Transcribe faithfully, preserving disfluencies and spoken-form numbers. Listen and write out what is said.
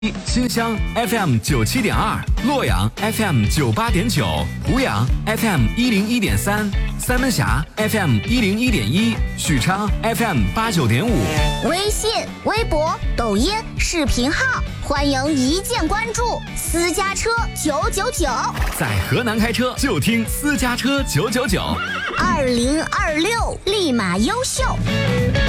新乡 F M 九七点二，洛阳 F M 九八点九，湖阳 F M 一零一点三，三门峡 F M 一零一点一，许昌 F M 八九点五。 微信、微博、抖音、视频号，欢迎一键关注。私家车九九九， 在河南开车就听私家车九九九。 二零二六，立马优秀。